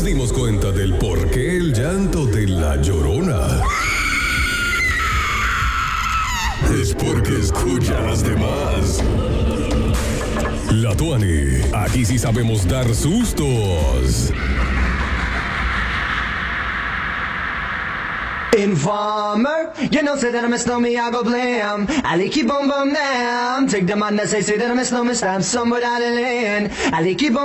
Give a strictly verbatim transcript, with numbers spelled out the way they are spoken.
dimos cuenta del por qué el llanto de la Llorona. Es porque escucha a las demás. La Tuani, aquí sí sabemos dar sustos. Informer, you know, say that I miss no me, I go blam. I like keep on bum down. Take the man that say, say that I miss no me, stab some without a land. I like keep on